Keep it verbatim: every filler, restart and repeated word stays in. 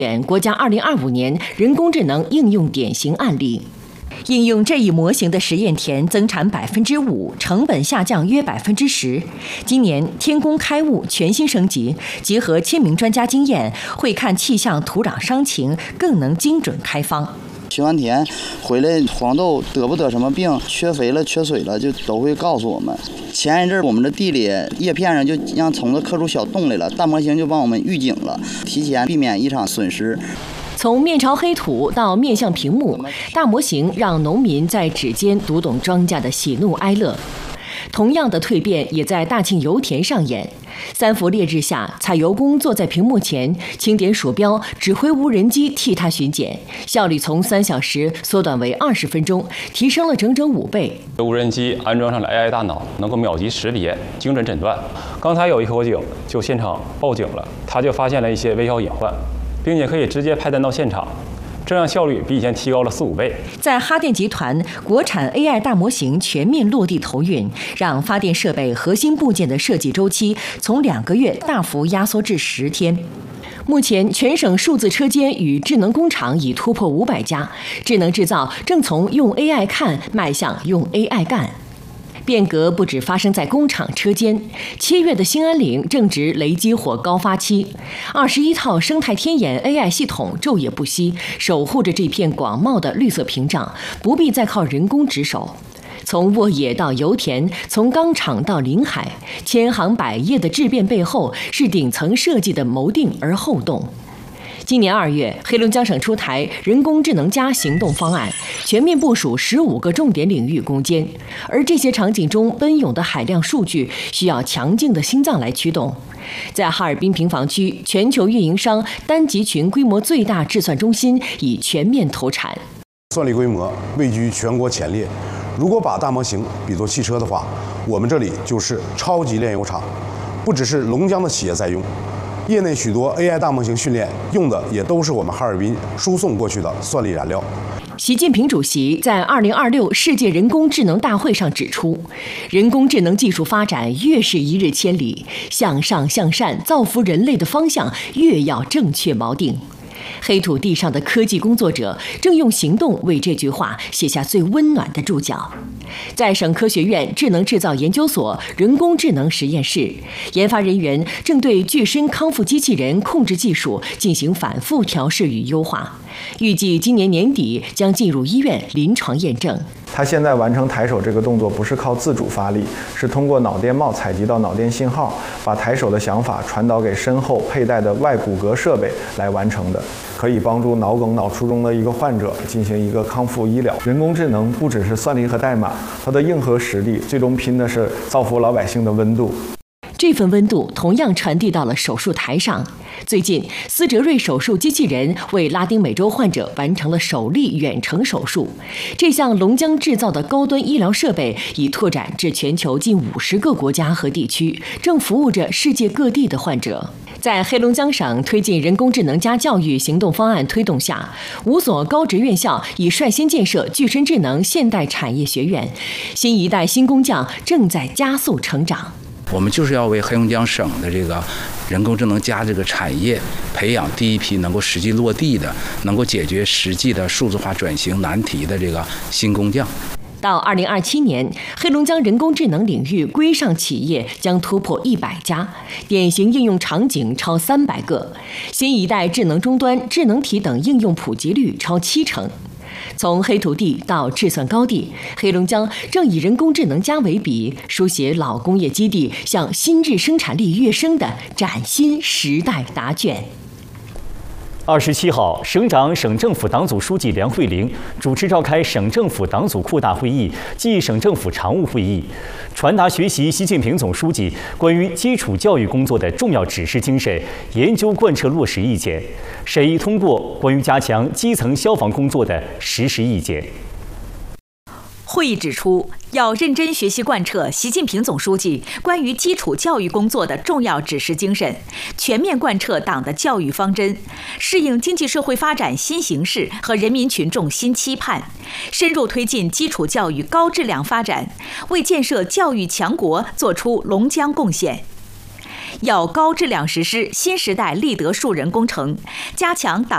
选国家二零二五年人工智能应用典型案例。应用这一模型的实验田增产百分之五，成本下降约百分之十。今年天工开物全新升级，结合千名专家经验，会看气象、土壤伤情，更能精准开方。 巡完田回来，黄豆得不得什么病，缺肥了、缺水了，就都会告诉我们。前一阵我们的地里叶片上就让虫子刻出小洞来了，大模型就帮我们预警了，提前避免一场损失。 从面朝黑土到面向屏幕，大模型让农民在指尖读懂庄稼的喜怒哀乐。同样的蜕变也在大庆油田上演。三伏烈日下，采油工坐在屏幕前，轻点鼠标，指挥无人机替他巡检，效率从三小时缩短为二十分钟，提升了整整五倍。 无人机安装上了 A I 大脑，能够秒级识别、精准诊断。刚才有一口井就现场报警了，他就发现了一些微小隐患，并且可以直接派单到现场。这样效率比以前提高了四五倍。 在哈电集团，国产 A I 大模型全面落地投运，让发电设备核心部件的设计周期从两个月大幅压缩至十天。目前，全省数字车间与智能工厂已突破五百家，智能制造正从用 A I 看迈向用 A I 干。变革不只发生在工厂车间，七月的兴安岭正值雷击火高发期，二十一套生态天眼 A I 系统昼夜不息，守护着这片广袤的绿色屏障，不必再靠人工值守。从沃野到油田，从钢厂到临海，千行百业的质变背后，是顶层设计的谋定而后动。今年二月，黑龙江省出台人工智能加行动方案，全面部署十五个重点领域攻坚。而这些场景中奔涌的海量数据，需要强劲的心脏来驱动。在哈尔滨平房区，全球运营商单集群规模最大智算中心已全面投产， 算力规模位居全国前列。如果把大模型比作汽车的话，我们这里就是超级炼油厂，不只是龙江的企业在用。业内许多 A I 大模型训练用的也都是我们哈尔滨输送过去的算力燃料。 习近平主席在二零二六世界人工智能大会上指出，人工智能技术发展越是一日千里，向上向善造福人类的方向越要正确锚定。黑土地上的科技工作者正用行动为这句话写下最温暖的注脚。在省科学院智能制造研究所人工智能实验室，研发人员正对具身康复机器人控制技术进行反复调试与优化，预计今年年底将进入医院临床验证。 他现在完成抬手这个动作不是靠自主发力，是通过脑电帽采集到脑电信号，把抬手的想法传导给身后佩戴的外骨骼设备来完成的，可以帮助脑梗、脑卒中的一个患者进行一个康复医疗。人工智能不只是算力和代码，它的硬核实力最终拼的是造福老百姓的温度。 这份温度同样传递到了手术台上。最近，斯哲瑞手术机器人为拉丁美洲患者完成了首例远程手术。这项龙江制造的高端医疗设备已拓展至全球近五十个国家和地区，正服务着世界各地的患者。在黑龙江省推进人工智能加教育行动方案推动下，五所高职院校已率先建设具身智能现代产业学院，新一代新工匠正在加速成长。 我们就是要为黑龙江省的这个人工智能加这个产业培养第一批能够实际落地的、能够解决实际的数字化转型难题的这个新工匠。 到二零二七年，黑龙江人工智能领域规上企业将突破一百家，典型应用场景超三百个，新一代智能终端、智能体等应用普及率超七成。从黑土地到智算高地，黑龙江正以人工智能加为笔，书写老工业基地向新质生产力跃升的崭新时代答卷。 二十七号，省长、省政府党组书记梁慧玲主持召开省政府党组扩大会议暨省政府常务会议，传达学习习近平总书记关于基础教育工作的重要指示精神，研究贯彻落实意见，审议通过关于加强基层消防工作的实施意见。 会议指出，要认真学习贯彻习近平总书记关于基础教育工作的重要指示精神，全面贯彻党的教育方针，适应经济社会发展新形势和人民群众新期盼，深入推进基础教育高质量发展，为建设教育强国作出龙江贡献。要高质量实施新时代立德树人工程，加强党